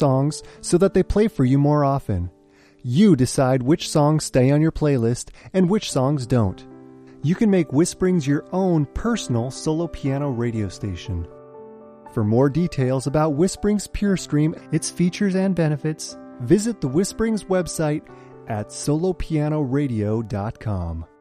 songs so that they play for you more often. You decide which songs stay on your playlist and which songs don't. You can make Whisperings your own personal solo piano radio station. For more details about Whisperings PureStream, its features and benefits, visit the Whisperings website at solopianoradio.com.